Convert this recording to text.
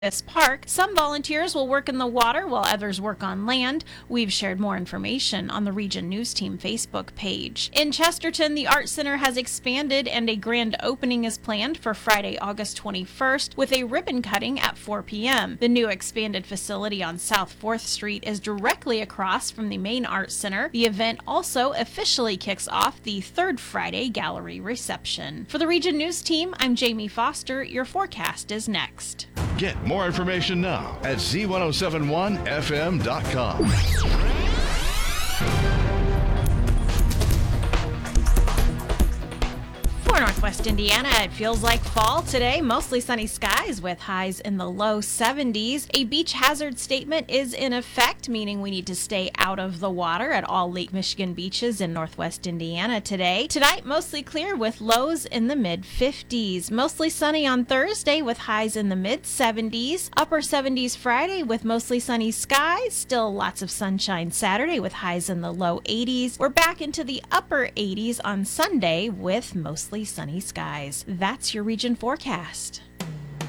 This park. Some volunteers will work in the water while others work on land. We've shared more information on the Region News Team Facebook page. In Chesterton, the Art Center has expanded and a grand opening is planned for Friday, August 21st with a ribbon cutting at 4 p.m. The new expanded facility on South 4th Street is directly across from the main Art Center. The event also officially kicks off the third Friday gallery reception. For the Region News Team, I'm Jamie Foster. Your forecast is next. Get more information now at z1071fm.com. For Northwest Indiana, it feels like fall today. Mostly sunny skies with highs in the low 70s. A beach hazard statement is in effect, meaning we need to stay out of the water at all Lake Michigan beaches in Northwest Indiana today. Tonight, mostly clear with lows in the mid-50s. Mostly sunny on Thursday with highs in the mid-70s. Upper 70s Friday with mostly sunny skies. Still lots of sunshine Saturday with highs in the low 80s. We're back into the upper 80s on Sunday with mostly sunny skies. That's your region forecast.